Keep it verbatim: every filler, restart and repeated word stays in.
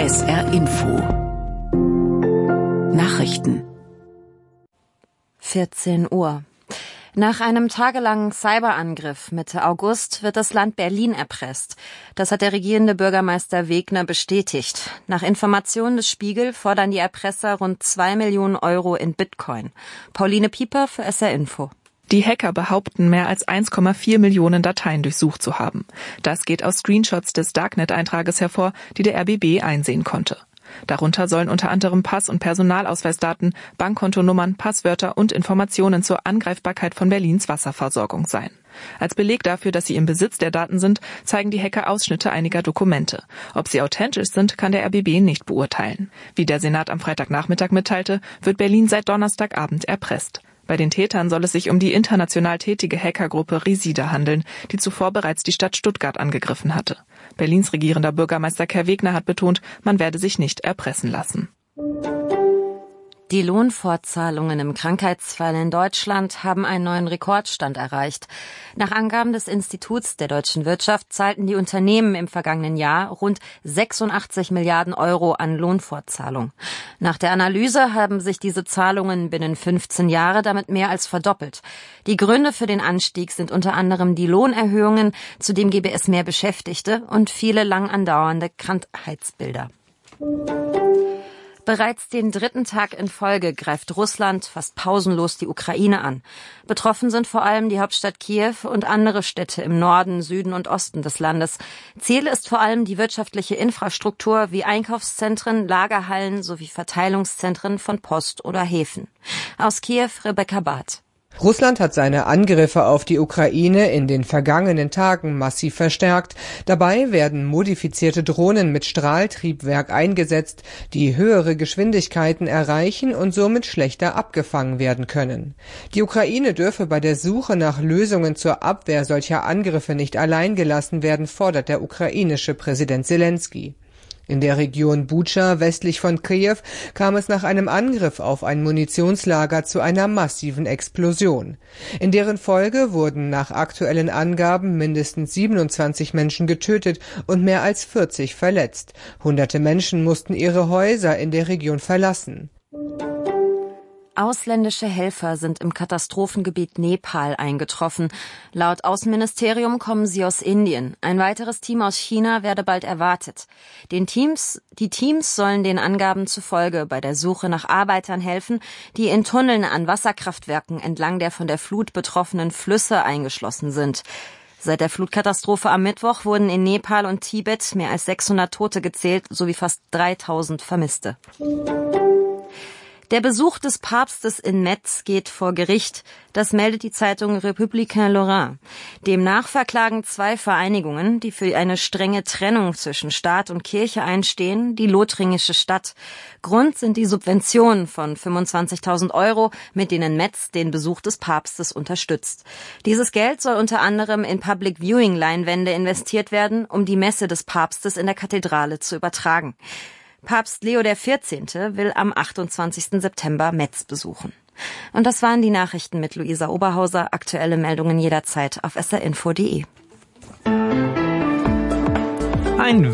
S R Info Nachrichten vierzehn Uhr. Nach einem tagelangen Cyberangriff Mitte August wird das Land Berlin erpresst. Das hat der regierende Bürgermeister Wegner bestätigt. Nach Informationen des Spiegel fordern die Erpresser rund zwei Millionen Euro in Bitcoin. Pauline Pieper für S R Info. Die Hacker behaupten, mehr als eins Komma vier Millionen Dateien durchsucht zu haben. Das geht aus Screenshots des Darknet-Eintrages hervor, die der R B B einsehen konnte. Darunter sollen unter anderem Pass- und Personalausweisdaten, Bankkontonummern, Passwörter und Informationen zur Angreifbarkeit von Berlins Wasserversorgung sein. Als Beleg dafür, dass sie im Besitz der Daten sind, zeigen die Hacker Ausschnitte einiger Dokumente. Ob sie authentisch sind, kann der R B B nicht beurteilen. Wie der Senat am Freitagnachmittag mitteilte, wird Berlin seit Donnerstagabend erpresst. Bei den Tätern soll es sich um die international tätige Hackergruppe Resida handeln, die zuvor bereits die Stadt Stuttgart angegriffen hatte. Berlins regierender Bürgermeister Kai Wegner hat betont, man werde sich nicht erpressen lassen. Die Lohnfortzahlungen im Krankheitsfall in Deutschland haben einen neuen Rekordstand erreicht. Nach Angaben des Instituts der deutschen Wirtschaft zahlten die Unternehmen im vergangenen Jahr rund sechsundachtzig Milliarden Euro an Lohnfortzahlung. Nach der Analyse haben sich diese Zahlungen binnen fünfzehn Jahre damit mehr als verdoppelt. Die Gründe für den Anstieg sind unter anderem die Lohnerhöhungen, zudem gebe es mehr Beschäftigte und viele lang andauernde Krankheitsbilder. Bereits den dritten Tag in Folge greift Russland fast pausenlos die Ukraine an. Betroffen sind vor allem die Hauptstadt Kiew und andere Städte im Norden, Süden und Osten des Landes. Ziel ist vor allem die wirtschaftliche Infrastruktur wie Einkaufszentren, Lagerhallen sowie Verteilungszentren von Post oder Häfen. Aus Kiew Rebecca Barth. Russland hat seine Angriffe auf die Ukraine in den vergangenen Tagen massiv verstärkt. Dabei werden modifizierte Drohnen mit Strahltriebwerk eingesetzt, die höhere Geschwindigkeiten erreichen und somit schlechter abgefangen werden können. Die Ukraine dürfe bei der Suche nach Lösungen zur Abwehr solcher Angriffe nicht allein gelassen werden, fordert der ukrainische Präsident Selenskyj. In der Region Butscha westlich von Kiew kam es nach einem Angriff auf ein Munitionslager zu einer massiven Explosion. In deren Folge wurden nach aktuellen Angaben mindestens siebenundzwanzig Menschen getötet und mehr als vierzig verletzt. Hunderte Menschen mussten ihre Häuser in der Region verlassen. Ausländische Helfer sind im Katastrophengebiet Nepal eingetroffen. Laut Außenministerium kommen sie aus Indien. Ein weiteres Team aus China werde bald erwartet. Den Teams, die Teams sollen den Angaben zufolge bei der Suche nach Arbeitern helfen, die in Tunneln an Wasserkraftwerken entlang der von der Flut betroffenen Flüsse eingeschlossen sind. Seit der Flutkatastrophe am Mittwoch wurden in Nepal und Tibet mehr als sechshundert Tote gezählt sowie fast dreitausend Vermisste. Der Besuch des Papstes in Metz geht vor Gericht. Das meldet die Zeitung Républicain Lorrain. Demnach verklagen zwei Vereinigungen, die für eine strenge Trennung zwischen Staat und Kirche einstehen, die lothringische Stadt. Grund sind die Subventionen von fünfundzwanzigtausend Euro, mit denen Metz den Besuch des Papstes unterstützt. Dieses Geld soll unter anderem in Public-Viewing-Leinwände investiert werden, um die Messe des Papstes in der Kathedrale zu übertragen. Papst Leo der vierzehnte will am achtundzwanzigsten September Metz besuchen. Und das waren die Nachrichten mit Luisa Oberhauser. Aktuelle Meldungen jederzeit auf s r info punkt d e. Ein